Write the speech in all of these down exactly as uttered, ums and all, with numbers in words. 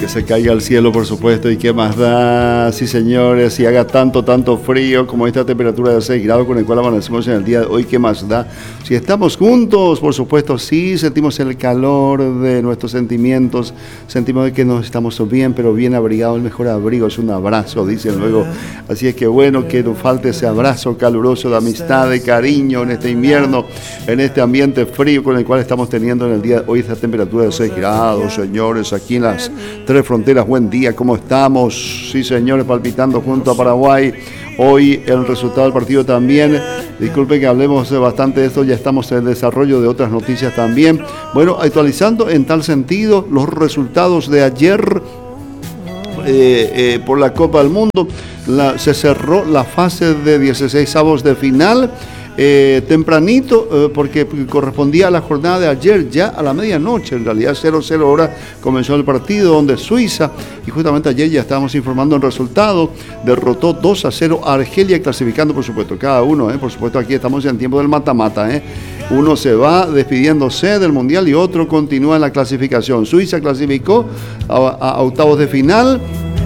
que se caiga al cielo, por supuesto, y qué más da, sí señores, si haga tanto, tanto frío como esta temperatura de seis grados con el cual amanecemos en el día de hoy, qué más da. Si estamos juntos, por supuesto, sí sentimos el calor de nuestros sentimientos, sentimos que nos estamos bien, pero bien abrigados, el mejor abrigo es un abrazo, dicen luego. Así es que bueno, que nos falte ese abrazo caluroso de amistad, de cariño en este invierno, en este ambiente frío con el cual estamos teniendo en el día de hoy esta temperatura de seis grados, señores, aquí en las Tres Fronteras. Buen día, ¿cómo estamos? Sí, señores, palpitando junto a Paraguay. Hoy el resultado del partido también. Disculpen que hablemos bastante de esto, ya estamos en el desarrollo de otras noticias también. Bueno, actualizando en tal sentido los resultados de ayer eh, eh, por la Copa del Mundo. La, se cerró la fase de dieciseisavos de final. Eh, tempranito, eh, porque correspondía a la jornada de ayer, ya a la medianoche, en realidad cero cero hora comenzó el partido, donde Suiza, y justamente ayer ya estábamos informando el resultado, derrotó dos a cero a Argelia, clasificando por supuesto cada uno, eh, por supuesto aquí estamos en tiempo del mata-mata, eh. Uno se va despidiéndose del Mundial y otro continúa en la clasificación. Suiza clasificó a, a, a octavos de final.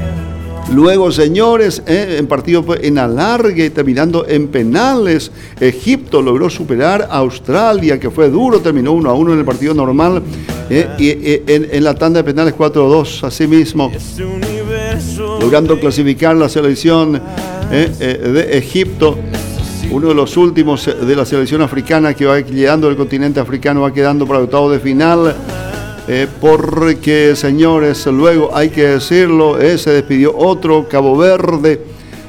Luego, señores, eh, en partido en alargue, terminando en penales, Egipto logró superar a Australia, que fue duro, terminó uno a uno en el partido normal, eh, y eh, en, en la tanda de penales cuatro a dos, así mismo, logrando clasificar la selección eh, eh, de Egipto. Uno de los últimos de la selección africana que va llegando del continente africano, va quedando para octavos de final. Eh, porque, señores, luego hay que decirlo, eh, se despidió otro, Cabo Verde,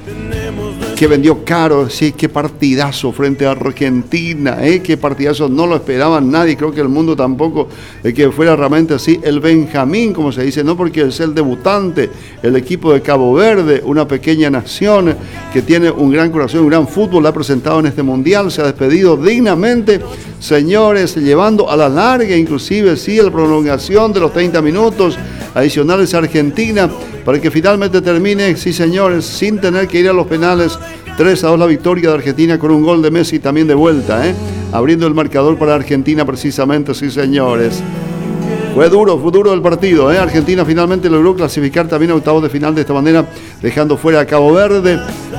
que vendió caro. Sí, qué partidazo frente a Argentina, eh, qué partidazo, no lo esperaban nadie, creo que el mundo tampoco, eh, que fuera realmente así, el Benjamín, como se dice, no porque es el debutante, el equipo de Cabo Verde, una pequeña nación que tiene un gran corazón, un gran fútbol, la ha presentado en este mundial, se ha despedido dignamente, señores, llevando a la larga, inclusive, sí, la prolongación de los treinta minutos adicionales a Argentina, para que finalmente termine, sí, señores, sin tener que ir a los penales. tres a dos la victoria de Argentina con un gol de Messi también de vuelta, ¿eh? Abriendo el marcador para Argentina precisamente, sí, señores. Fue duro, fue duro el partido, ¿eh? Argentina finalmente logró clasificar también a octavos de final de esta manera, dejando fuera a Cabo Verde.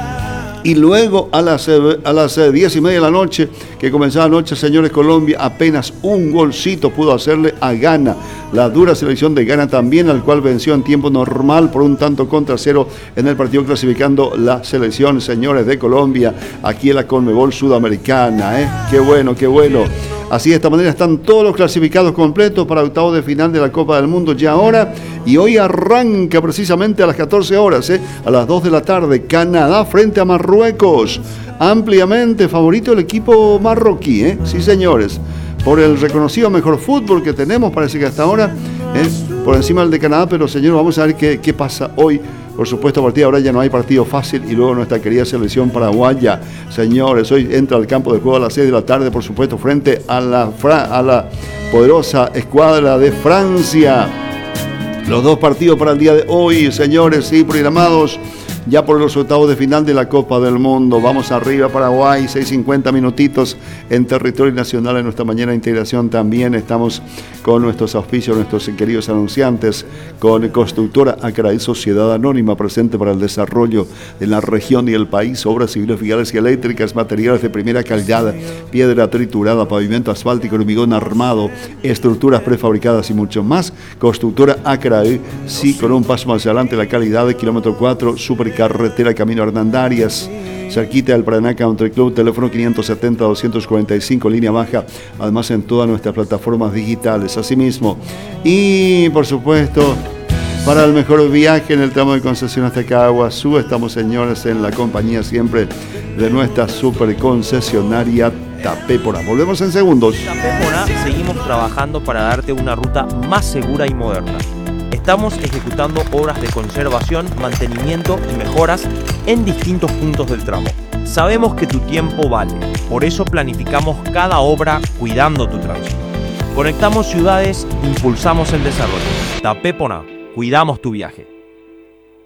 Y luego a las, a las diez y media de la noche, que comenzaba la noche, señores, Colombia apenas un golcito pudo hacerle a Ghana. La dura selección de Ghana también, al cual venció en tiempo normal por un tanto contra cero en el partido, clasificando la selección, señores, de Colombia, aquí en la Conmebol Sudamericana, ¿eh? Qué bueno, qué bueno. Así de esta manera están todos los clasificados completos para octavos de final de la Copa del Mundo ya ahora. Y hoy arranca precisamente a las catorce horas, ¿eh? A las dos de la tarde, Canadá frente a Marruecos. Ampliamente favorito el equipo marroquí, ¿eh? Sí, señores. Por el reconocido mejor fútbol que tenemos, parece que hasta ahora, ¿eh? Por encima del de Canadá, pero señores, vamos a ver qué, qué pasa hoy. Por supuesto, a partir de ahora ya no hay partido fácil y luego nuestra querida selección paraguaya. Señores, hoy entra al campo de juego a las seis de la tarde, por supuesto, frente a la, a la poderosa escuadra de Francia. Los dos partidos para el día de hoy, señores, sí, programados ya por los octavos de final de la Copa del Mundo. Vamos arriba, Paraguay, seis cincuenta minutitos en territorio nacional. En nuestra mañana de integración también estamos con nuestros auspicios, nuestros queridos anunciantes, con Constructora Acraí, Sociedad Anónima, presente para el desarrollo de la región y el país, obras civiles, viales y eléctricas, materiales de primera calidad, piedra triturada, pavimento asfáltico, hormigón armado, estructuras prefabricadas y mucho más. Constructora Acraí, sí, con un paso más adelante, la calidad de kilómetro cuatro, supercarretera Camino Hernandarias, cerquita del Paraná Country Club, teléfono quinientos setenta, doscientos cuarenta y cinco, línea baja, además en todas nuestras plataformas digitales, asimismo. Y por supuesto, para el mejor viaje en el tramo de concesión hasta Caguazú, estamos, señores, en la compañía siempre de nuestra super concesionaria Tapépora. Volvemos en segundos. Tapépora seguimos trabajando para darte una ruta más segura y moderna. Estamos ejecutando obras de conservación, mantenimiento y mejoras en distintos puntos del tramo. Sabemos que tu tiempo vale, por eso planificamos cada obra cuidando tu tránsito. Conectamos ciudades, impulsamos el desarrollo. Tapépora, cuidamos tu viaje.